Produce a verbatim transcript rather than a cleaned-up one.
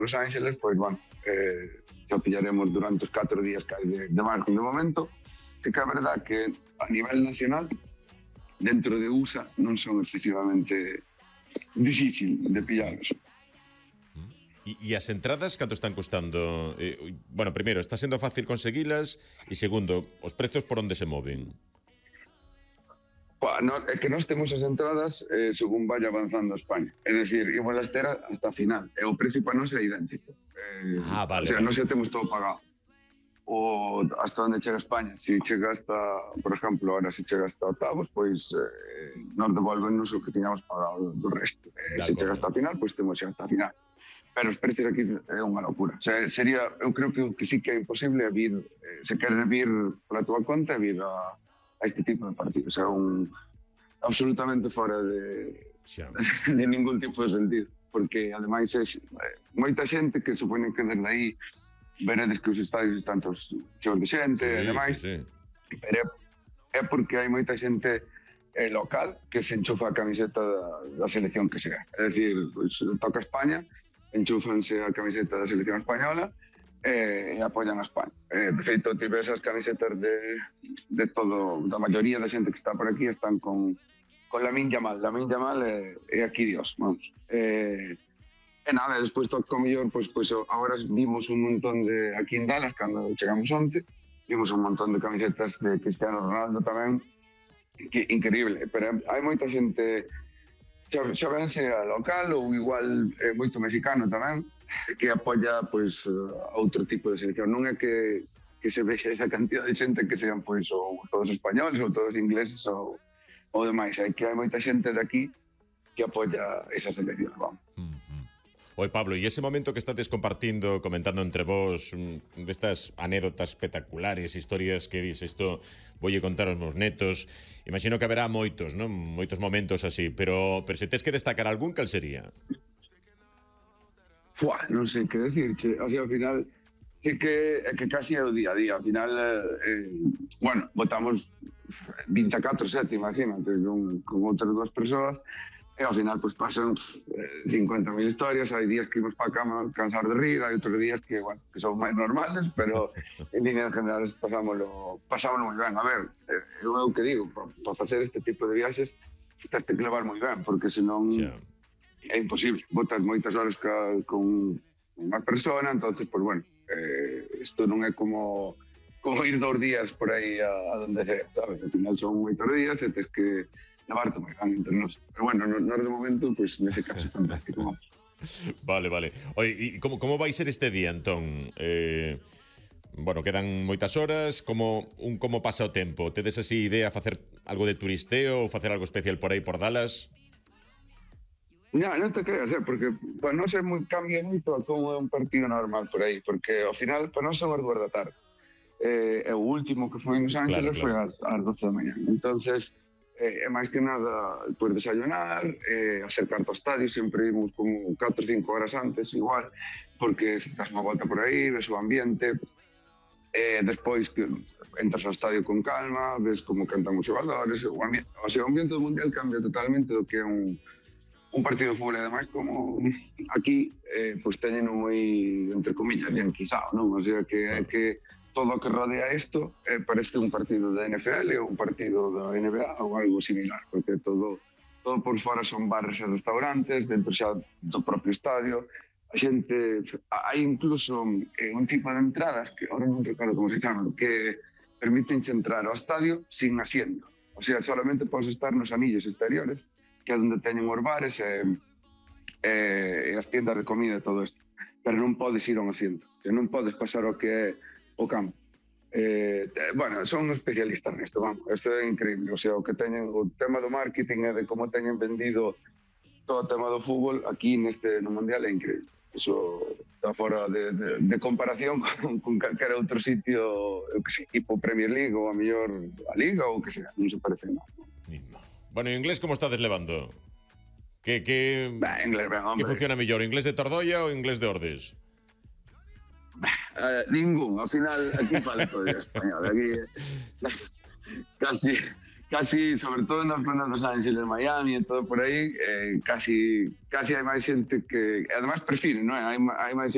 Los Ángeles, pois, bueno, eh, xa pillaremos durante os catro días que hai de, de marco. De momento, sí que é verdad que a nivel nacional, dentro de U S A, non son excesivamente difícil de pillarlos. E, e as entradas canto están costando? Eh, bueno, primeiro, está sendo fácil conseguilas e segundo, os prezos por onde se moven? Pa, no, é que nós temos as entradas eh, según vaya avanzando España. É dicir, imos a ter hasta a final. E o precio para nós é idéntico. Eh, ah, vale, o sea, vale. nós xa temos todo pagado. O hasta onde chega España. Se chega hasta, por exemplo, ahora se chega hasta octavos, pois eh, nos devolvennos o que tiñamos pagado do resto. Eh, se chega hasta a final, pois temos xa hasta a final. Pero os precios aquí é unha locura. O sea, sería, eu creo que o que sí que é imposible é vir, eh, se queres vir pola túa conta, é vir a, a este tipo de partidos. O sea, un absolutamente fora de, de ningún tipo de sentido. Porque, ademais, é eh, moita xente que supone que desde aí veredes que os estadios están todos cheos de xente, sí, e demais. Sí, sí. Pero é porque hai moita xente eh, local que se enchufa a camiseta da, da selección que sea. É dicir, pues, toca España, enchúfanse a camiseta da selección española eh, e apoian a España. Eh, de feito, tive esas camisetas de, de todo, da maioría da xente que está por aquí están con, con Lamine Yamal. Lamine Yamal é, é aquí Dios, vamos. Eh, e nada, despois toca o mellor, pois, pois agora vimos un montón de, aquí en Dallas, cando chegamos onte, vimos un montón de camisetas de Cristiano Ronaldo tamén, que increíble, pero hai moita xente xa, xa vense a local ou igual é moito mexicano tamén que apoia pois outro tipo de selección. Non é que, que se vexe esa cantidad de xente que sean pois ou todos españoles ou todos ingleses ou, ou demais. Hai que hai moita xente de aquí que apoia esa selección, vamos. Uh-huh. Oi, Pablo, e ese momento que estades compartindo, comentando entre vos destas anécdotas espectaculares, historias que dis, isto volle contar aos meus netos, imagino que haberá moitos, non? Moitos momentos así, pero, pero se tes que destacar algún, cal sería? Fua, non sei que decirche, o sea, ao final sí que é que casi é o día a día, ao final eh, bueno, botamos veinticuatro sete, imagínate, con, con outras dúas persoas. E ao final pues, pasan eh, cincuenta mil historias, hai días que imos para a cama cansar de rir, hai outros días que, bueno, que son máis normales, pero en líneas generales pasámoslo, pasámoslo moi ben. A ver, eh, eu é o que digo, para pa facer este tipo de viaxes tens que levar moi ben, porque senón yeah. é imposible. Botas moitas horas ca, con unha persona, entonces, pues bueno, eh, isto non é como, como ir dous días por aí a, a donde sea, sabes? Al final son moitos días e tens que levarte moi ben entre nós. Pero bueno, nós de momento, pois, pues, nese caso, fantástico. Vale, vale. Oi, e como, como vai ser este día, entón? Eh, bueno, quedan moitas horas, como un como pasa o tempo? Tedes así idea facer algo de turisteo ou facer algo especial por aí por Dallas? Non, non te creas, eh, porque para nós é moi cambia moito a como é un partido normal por aí, porque ao final para nós son as dúas da tarde. Eh, o último que foi nos Ángeles claro, claro. foi ás, ás doce da mañá. Entonces, é eh, máis que nada por desayunar, eh, acercar ao estadio, sempre imos como catro ou cinco horas antes, igual, porque se das unha volta por aí, ves o ambiente, eh, despois que entras ao estadio con calma, ves como cantan os xogadores, o ambiente, o sea, o ambiente do Mundial cambia totalmente do que é un, un partido de fútbol, e ademais como aquí, eh, pois teñen moi, entre comillas, bien quizá, non? O sea, que é que todo o que rodea isto eh, parece un partido da N F L ou un partido da N B A ou algo similar, porque todo todo por fora son bares e restaurantes, dentro xa do propio estadio, a xente, hai incluso eh, un tipo de entradas, que ahora non recordo como se chaman, que permiten entrar ao estadio sin asiento, o sea, solamente podes estar nos anillos exteriores, que é onde teñen os bares e, e, e as tiendas de comida e todo isto, pero non podes ir a un asiento, o sea, non podes pasar o que é o campo. Eh, bueno, son especialistas nisto, vamos, isto é increíble, o sea, o que teñen, o tema do marketing e de como teñen vendido todo o tema do fútbol aquí neste no Mundial é increíble. Eso está fora de, de, de comparación con, con calquera outro sitio, eu que sei, tipo Premier League ou a mellor a Liga ou que sea, non se parece nada. Bueno, e inglés como estades levando? Que, que, bah, inglés, ben, hombre. Que funciona mellor, inglés de Tordoia ou inglés de Ordes? Uh, ningún, ao final aquí fala todo de español, aquí casi, casi, sobre todo nas zonas dos Ángeles, Miami e todo por aí, eh, casi, casi hai máis xente que, además prefiren, non é? Hai, hai máis